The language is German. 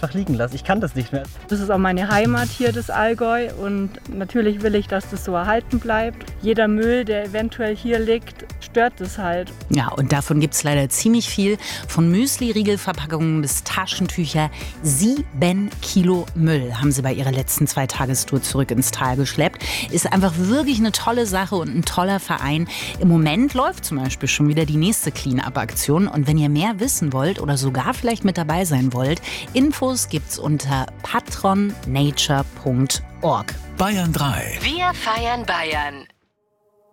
einfach liegen lasse. Ich kann das nicht mehr. Das ist auch meine Heimat hier, das Allgäu. Und natürlich will ich, dass das so erhalten bleibt. Jeder Müll, der eventuell hier liegt, stört es halt. Ja, und davon gibt es leider ziemlich viel. Von Müsli-Riegelverpackungen bis Taschentücher. 7 Kilo Müll haben sie bei ihrer letzten 2-Tagestour zurück ins Tal geschleppt. Ist einfach wirklich eine tolle Sache und ein toller Verein. Im Moment läuft zum Beispiel schon wieder die nächste Clean-Up-Aktion. Und wenn ihr mehr wissen wollt oder sogar vielleicht mit dabei sein wollt, Infos gibt's unter patronnature.org. Bayern 3. Wir feiern Bayern.